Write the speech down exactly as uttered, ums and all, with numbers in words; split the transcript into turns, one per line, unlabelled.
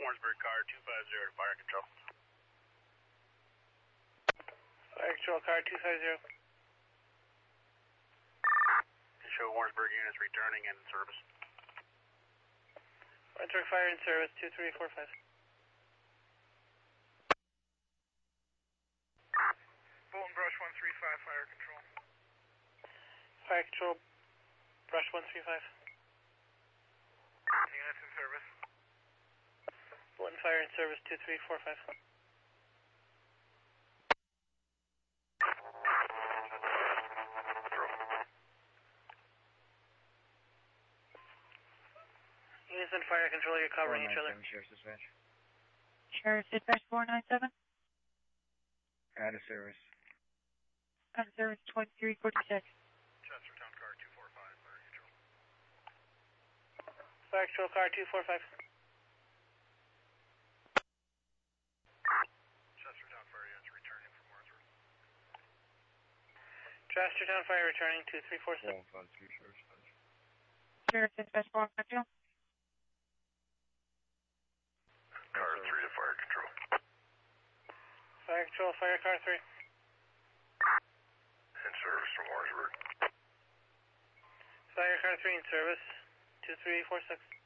Warrensburg, car two five zero to fire control.
Fire control, car two five zero.
Show Warrensburg units returning and in service.
Warrensburg fire in service, two three four five.
Bolton Brush one three five, fire control.
Fire control, brush one three five.
Units in service.
Bolton fire in service, two three four five. Units in fire control, you're covering each other.
Sheriff's Dispatch.
Sheriff's Dispatch four nine seven.
Out of service.
Out of service twenty-three forty-six.
Chestertown car two four five, fire control.
Fire control, car two four five.
Chestertown fire units returning from Warrensburg.
Chestertown fire returning, two three four six.
one five three, Sheriff's Dispatch.
Sheriff's Dispatch four five zero.
Car three to fire control.
Fire control, fire car three.
In service from Warrensburg.
Fire car three in service, two three four six.